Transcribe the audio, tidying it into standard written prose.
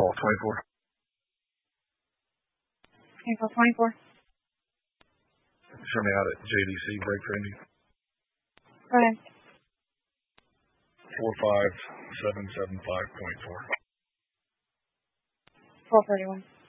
call. 24. 24. Show me out at JDC, break for Indy. Correct. 45775.4. 441.